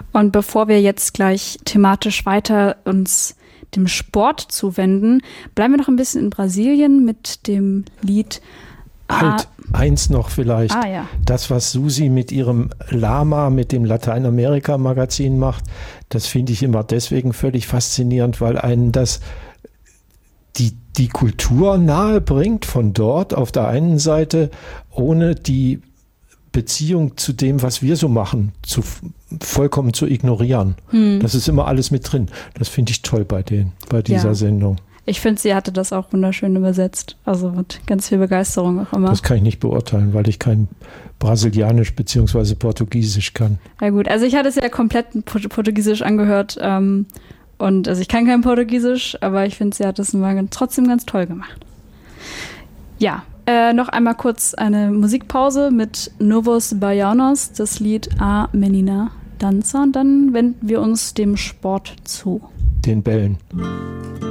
Und bevor wir jetzt gleich thematisch weiter uns dem Sport zuwenden, bleiben wir noch ein bisschen in Brasilien mit dem Lied Halt, eins noch vielleicht. Ja. Das, was Susi mit ihrem Lama, mit dem Lateinamerika-Magazin macht, das finde ich immer deswegen völlig faszinierend, weil einen das die Kultur nahe bringt von dort auf der einen Seite, ohne die Beziehung zu dem, was wir so machen, vollkommen zu ignorieren. Das ist immer alles mit drin. Das finde ich toll bei dieser Sendung. Ich finde, sie hatte das auch wunderschön übersetzt. Also mit ganz viel Begeisterung auch immer. Das kann ich nicht beurteilen, weil ich kein Brasilianisch bzw. Portugiesisch kann. Ja gut, also ich hatte es ja komplett Portugiesisch angehört. Und also ich kann kein Portugiesisch, aber ich finde, sie hat das trotzdem ganz toll gemacht. Ja, noch einmal kurz eine Musikpause mit Novos Baianos, das Lied A Menina Dança. Und dann wenden wir uns dem Sport zu. Den Bällen.